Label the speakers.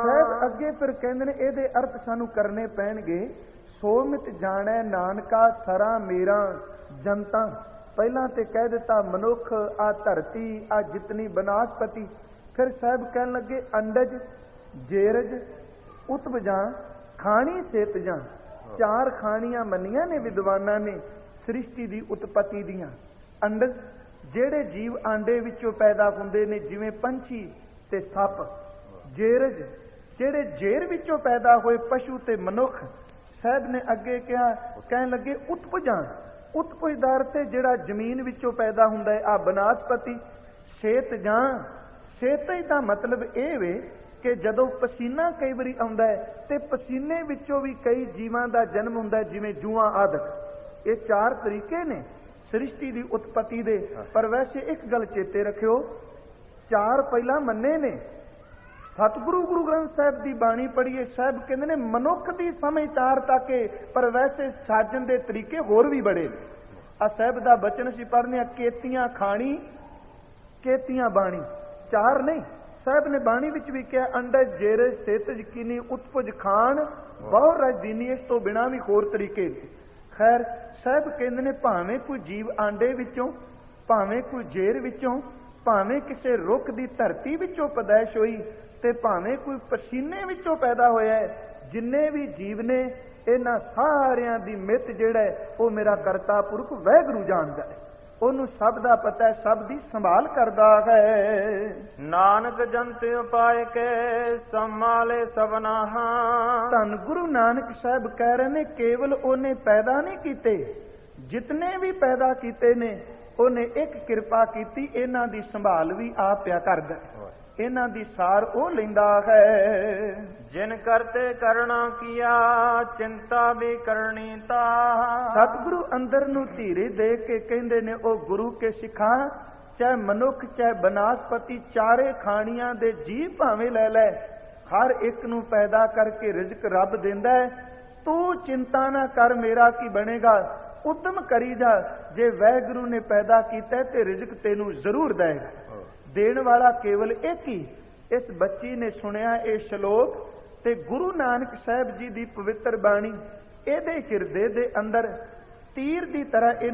Speaker 1: ਸਾਹਿਬ ਅੱਗੇ ਫਿਰ ਕਹਿੰਦੇ ਨੇ ਇਹਦੇ ਅਰਥ ਸਾਨੂੰ ਕਰਨੇ ਪੈਣਗੇ। ਸੋਮਿਤ ਜਾਣੈ ਨਾਨਕਾ ਸਰਾ ਮੇਰਾ ਜਨਤਾ। ਪਹਿਲਾਂ ਤੇ ਕਹਿ ਦਿੱਤਾ ਮਨੁੱਖ, ਆ ਧਰਤੀ, ਆ ਜਿਤਨੀ ਬਨਾਸਪਤੀ। ਫਿਰ ਸਾਹਿਬ ਕਹਿਣ ਲੱਗੇ ਅੰਡਜ, ਜੇਰਜ, ਉਤਪਜਾਂ, ਖਾਣੀ ਸੇਤਜਾਂ। ਚਾਰ ਖਾਣੀਆਂ ਮੰਨੀਆਂ ਨੇ ਵਿਦਵਾਨਾਂ ਨੇ ਸ੍ਰਿਸ਼ਟੀ ਦੀ ਉਤਪਤੀ ਦੀਆਂ। ਅੰਡਜ ਜਿਹੜੇ ਜੀਵ ਆਂਡੇ ਵਿੱਚੋਂ ਪੈਦਾ ਹੁੰਦੇ ਨੇ, ਜਿਵੇਂ ਪੰਛੀ ਤੇ ਸੱਪ। ਜੇਰਜ ਜਿਹੜੇ ਜੇਰ ਵਿੱਚੋਂ ਪੈਦਾ ਹੋਏ, ਪਸ਼ੂ ਤੇ ਮਨੁੱਖ। ਸਾਹਿਬ ਨੇ ਅੱਗੇ ਕਿਹਾ, ਕਹਿਣ ਲੱਗੇ ਉਤਪਜਾਂ। ਉਤਪਜ ਦਾ ਅਰਥ ਜਿਹੜਾ ਜ਼ਮੀਨ ਵਿੱਚੋਂ ਪੈਦਾ ਹੁੰਦਾ ਹੈ, ਆ ਬਨਾਸਪਤੀ। ਸੇਤਜਾਂ, ਸੇਤਜ ਦਾ ਮਤਲਬ ਇਹ ਵੇ ਕਿ ਜਦੋਂ ਪਸੀਨਾ ਕਈ ਵਾਰੀ ਆਉਂਦਾ ਹੈ ਤੇ ਪਸੀਨੇ ਵਿੱਚੋਂ ਵੀ ਕਈ ਜੀਵਾਂ ਦਾ ਜਨਮ ਹੁੰਦਾ ਹੈ, ਜਿਵੇਂ ਜੂਆਂ ਆਦਿਕ। ਇਹ ਚਾਰ ਤਰੀਕੇ ਨੇ ਸ੍ਰਿਸ਼ਟੀ ਦੀ ਉਤਪਤੀ ਦੇ। ਪਰ ਵੈਸੇ ਇੱਕ ਗੱਲ ਚੇਤੇ ਰੱਖਿਓ, ਚਾਰ ਪਹਿਲਾਂ ਮੰਨੇ ਨੇ। ਸਤਿਗੁਰੂ ਗੁਰੂ ਗ੍ਰੰਥ ਸਾਹਿਬ ਦੀ ਬਾਣੀ ਪੜ੍ਹੀਏ, ਸਾਹਿਬ ਕਹਿੰਦੇ ਨੇ ਮਨੁੱਖ ਦੀ ਸਮਝ ਤਾਰ ਤੱਕ, ਪਰ ਵੈਸੇ ਸਾਜਣ ਦੇ ਤਰੀਕੇ ਹੋਰ ਵੀ ਬੜੇ ਨੇ। ਆ ਸਾਹਿਬ ਦਾ ਬਚਨ ਅਸੀਂ ਪੜ੍ਹਨੇ ਆ, ਕੇਤੀਆਂ ਖਾਣੀ ਕੇਤੀਆਂ ਬਾਣੀ। ਚਾਰ ਨਹੀਂ, ਸਾਹਿਬ ਨੇ ਬਾਣੀ ਵਿੱਚ ਵੀ ਕਿਹਾ ਅੰਡਜ, ਜੇਰਜ, ਸੇਤਜ, ਕੀਨੀ, ਉਤਪਜ, ਖਾਣ, ਬਹੁ ਰਜਦੀਨੀ। ਇਸ ਤੋਂ ਬਿਨਾਂ ਵੀ ਹੋਰ ਤਰੀਕੇ ਨੇ। ਖੈਰ ਸਾਹਿਬ ਕਹਿੰਦੇ ਨੇ ਭਾਵੇਂ ਕੋਈ ਜੀਵ ਆਂਡੇ ਵਿੱਚੋਂ, ਭਾਵੇਂ ਕੋਈ ਜੇਰ ਵਿੱਚੋਂ, ਭਾਵੇਂ ਕਿਸੇ ਰੁੱਖ ਦੀ ਧਰਤੀ ਵਿੱਚੋਂ ਪੈਦਾਇਸ਼ ਹੋਈ, ਤੇ ਭਾਵੇਂ ਕੋਈ ਪਸੀਨੇ ਵਿੱਚੋਂ ਪੈਦਾ ਹੋਇਆ ਹੈ, ਜਿੰਨੇ ਵੀ ਜੀਵ ਨੇ ਇਹਨਾਂ ਸਾਰਿਆਂ ਦੀ ਮਿੱਤ ਜਿਹੜਾ ਹੈ ਉਹ ਮੇਰਾ ਕਰਤਾ ਪੁਰਖ ਵਾਹਿਗੁਰੂ ਜਾਣਦਾ ਹੈ। ਉਹਨੂੰ ਸਭ ਦਾ ਪਤਾ ਹੈ, ਸਭ ਦੀ ਸੰਭਾਲ ਕਰਦਾ ਹੈ।
Speaker 2: ਨਾਨਕ ਜੰਤ ਉਪਾਇ ਕੇ ਸੰਭਾਲੇ ਸਭਨਾਹਾ।
Speaker 1: ਧੰਨ ਗੁਰੂ ਨਾਨਕ ਸਾਹਿਬ ਕਹਿ ਰਹੇ ਨੇ ਕੇਵਲ ਉਹਨੇ ਪੈਦਾ ਨਹੀਂ ਕੀਤੇ, ਜਿਤਨੇ ਵੀ ਪੈਦਾ ਕੀਤੇ ਨੇ ਉਹਨੇ ਇੱਕ ਕਿਰਪਾ ਕੀਤੀ, ਇਹਨਾਂ ਦੀ ਸੰਭਾਲ ਵੀ ਆਪ ਪਿਆ ਕਰਦਾ, ਇਹਨਾਂ ਦੀ ਸਾਰ ਉਹ ਲੈਂਦਾ ਹੈ।
Speaker 2: ਜਿਨ ਕਰਤੇ ਕਰਣਾ ਕੀਆ ਚਿੰਤਾ ਵੀ ਕਰਨੀ ਤਾ।
Speaker 1: ਸਤਿਗੁਰੂ ਅੰਦਰ ਨੂੰ ਧੀਰੇ ਦੇ ਕੇ ਕਹਿੰਦੇ ਨੇ ਉਹ ਗੁਰੂ ਕੇ ਸਿੱਖਾਂ, ਚਾਹੇ ਮਨੁੱਖ ਚਾਹੇ ਬਨਾਸਪਤੀ, ਚਾਰੇ ਖਾਣੀਆਂ ਦੇ ਜੀਵ ਭਾਵੇਂ ਲੈ ਲੈ, ਹਰ ਇੱਕ ਨੂੰ ਪੈਦਾ ਕਰਕੇ ਰਿਜ਼ਕ ਰੱਬ ਦਿੰਦਾ ਹੈ। ਤੂੰ ਚਿੰਤਾ ਨਾ ਕਰ, ਮੇਰਾ ਕੀ ਬਣੇਗਾ, ਉਦਮ ਕਰੀ ਜਾ। ਜੇ ਵਾਹਿਗੁਰੂ ਨੇ ਪੈਦਾ ਕੀਤਾ ਤੇ ਰਿਜ਼ਕ ਤੈਨੂੰ ਜ਼ਰੂਰ ਦੇਗਾ। ਦੇਣ ਵਾਲਾ ਕੇਵਲ ਇੱਕ ਹੀ। ਇਸ ਬੱਚੀ ਨੇ ਸੁਣਿਆ ਇਹ ਸ਼ਲੋਕ ਤੇ ਗੁਰੂ ਨਾਨਕ ਸਾਹਿਬ ਜੀ ਦੀ ਪਵਿੱਤਰ ਬਾਣੀ, ਇਹਦੇ ਹਿਰਦੇ ਦੇ ਅੰਦਰ ਤੀਰ ਦੀ ਤਰ੍ਹਾਂ